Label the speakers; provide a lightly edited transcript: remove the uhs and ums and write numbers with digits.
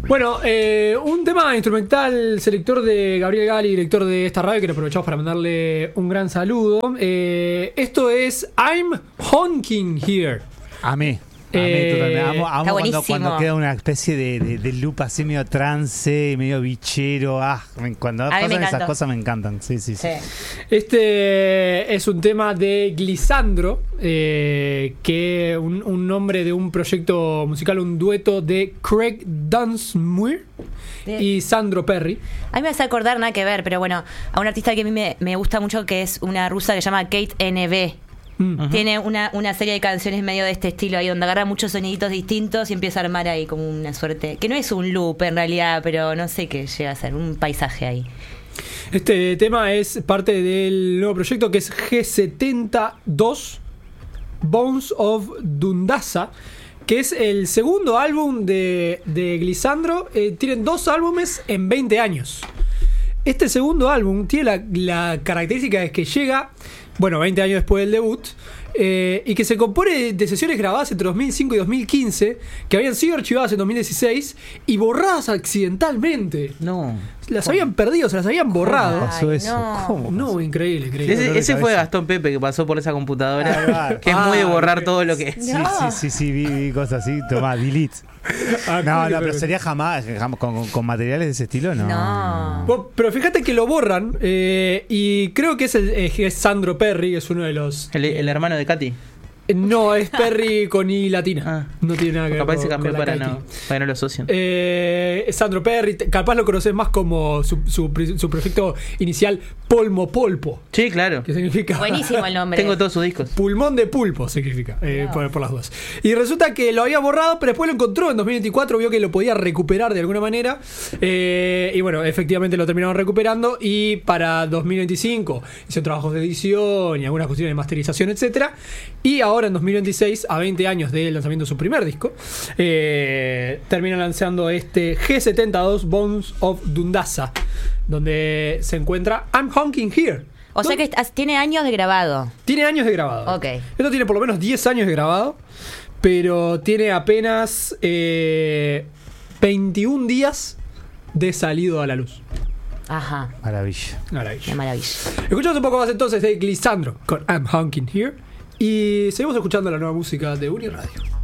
Speaker 1: Bueno, un tema instrumental, selector de Gabriel Gali, director de esta radio, que le aprovechamos para mandarle un gran saludo. Esto es I'm Honking Here.
Speaker 2: A mí totalmente. Amo cuando queda una especie de loop así medio trance, medio bichero. Cuando pasan esas cosas me encantan. Sí.
Speaker 1: Este es un tema de Glissandro, que un nombre de un proyecto musical, un dueto de Craig Dunsmuir y Sandro Perry.
Speaker 3: A mí me hace acordar, nada que ver, pero bueno, a una artista que a mí me gusta mucho, que es una rusa que se llama Kate NB. Tiene una serie de canciones medio de este estilo ahí, donde agarra muchos soniditos distintos y empieza a armar ahí como una suerte, que no es un loop en realidad, pero no sé qué llega a ser, un paisaje ahí.
Speaker 1: Este tema es parte del nuevo proyecto que es G72 Bones of Dundasa, que es el segundo álbum de Glissandro. Tienen 2 álbumes en 20 años. Este segundo álbum tiene la característica de que llega, 20 años después del debut, y que se compone de sesiones grabadas entre 2005 y 2015, que habían sido archivadas en 2016 y borradas accidentalmente.
Speaker 2: No.
Speaker 1: Las habían perdido, se las habían borrado.
Speaker 2: ¿Cómo pasó eso?
Speaker 3: No.
Speaker 2: ¿Cómo?
Speaker 1: No, increíble.
Speaker 4: Ese fue Gastón Pepe, que pasó por esa computadora, que es muy de borrar todo lo que...
Speaker 2: Sí, vi cosas así. Toma, delete. No, pero sería jamás con materiales de ese estilo, no.
Speaker 1: Pero fíjate que lo borran, y creo que es Sandro Perry, que es uno de los...
Speaker 4: El hermano de Katy.
Speaker 1: No, es Perry con I latina. No tiene nada que ver
Speaker 4: capaz
Speaker 1: con,
Speaker 4: se cambió
Speaker 1: con
Speaker 4: para
Speaker 1: Katy.
Speaker 4: no lo asocian.
Speaker 1: Sandro Perry, capaz lo conoces más como su proyecto inicial, Polmo Polpo.
Speaker 4: Sí, claro.
Speaker 1: Que significa...
Speaker 3: Buenísimo el nombre.
Speaker 4: Tengo todos sus discos.
Speaker 1: Pulmón de pulpo significa, por las dudas. Y resulta que lo había borrado, pero después lo encontró en 2024, vio que lo podía recuperar de alguna manera. Y bueno, efectivamente lo terminaron recuperando. Y para 2025 hicieron trabajos de edición y algunas cuestiones de masterización, etcétera. Y ahora en 2026, a 20 años del lanzamiento de su primer disco, terminan lanzando este G72 Bones of Dundasa, donde se encuentra I'm Honking Here.
Speaker 3: O sea que tiene años de grabado.
Speaker 1: Tiene años de grabado.
Speaker 3: Ok.
Speaker 1: Esto tiene por lo menos 10 años de grabado, pero tiene apenas 21 días de salido a la luz.
Speaker 3: Ajá.
Speaker 2: Maravilla.
Speaker 3: Qué maravilla.
Speaker 1: Escuchamos un poco más entonces de Glissandro con I'm Honking Here y seguimos escuchando la nueva música de Uniradio.